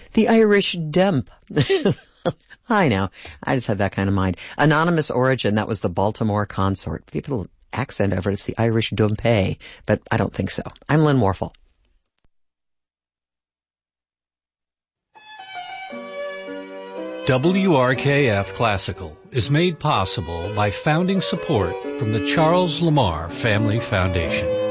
The Irish dump. I know. I just had that kind of mind. Anonymous origin, that was the Baltimore consort. People accent over it. It's the Irish dumpé, but I don't think so. I'm Lynn Warfel. WRKF Classical is made possible by founding support from the Charles Lamar Family Foundation.